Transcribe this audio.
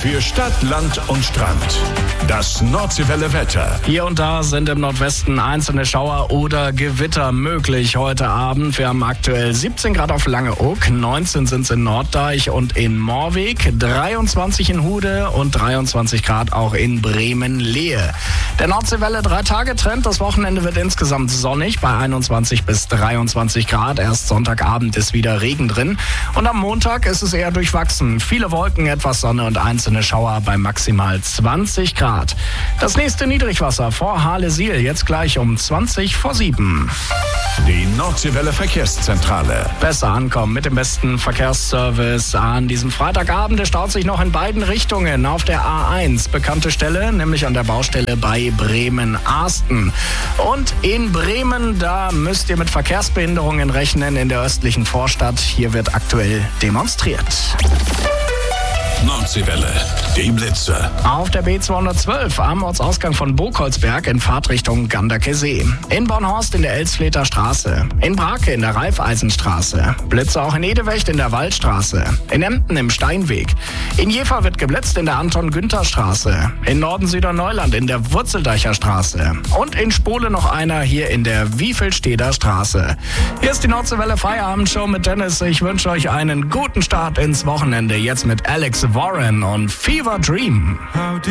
Für Stadt, Land und Strand. Das Nordseewelle Wetter. Hier und da sind im Nordwesten einzelne Schauer oder Gewitter möglich heute Abend. Wir haben aktuell 17 Grad auf Langeoog, 19 sind es in Norddeich und in Moorweg, 23 in Hude und 23 Grad auch in Bremen-Lehe. Der Nordseewelle-3-Tage-Trend. Das Wochenende wird insgesamt sonnig bei 21 bis 23 Grad. Erst Sonntagabend ist wieder Regen drin. Und am Montag ist es eher durchwachsen. Viele Wolken, etwas Sonne und einzelne Schauer bei maximal 20 Grad. Das nächste Niedrigwasser vor Hahlesiel jetzt gleich um 20 vor 7. Die Nordseewelle Verkehrszentrale. Besser ankommen mit dem besten Verkehrsservice an diesem Freitagabend. Es staut sich noch in beiden Richtungen auf der A1. Bekannte Stelle, nämlich an der Baustelle bei Bremen-Arsten. Und in Bremen, da müsst ihr mit Verkehrsbehinderungen rechnen in der östlichen Vorstadt. Hier wird aktuell demonstriert. Nordseewelle, die Blitze. Auf der B212 am Ortsausgang von Burgholzberg in Fahrtrichtung Ganderkesee. In Bornhorst in der Elsfleter Straße. In Brake in der Raiffeisenstraße. Blitze auch in Edewecht in der Waldstraße. In Emden im Steinweg. In Jever wird geblitzt in der Anton-Günther-Straße. In Norden-Süderneuland in der Wurzeldeicher Straße. Und in Spole noch einer hier in der Wiefelsteder Straße. Hier ist die Nordseewelle Feierabendshow mit Dennis. Ich wünsche euch einen guten Start ins Wochenende. Jetzt mit Alex Warren und Fever Dream.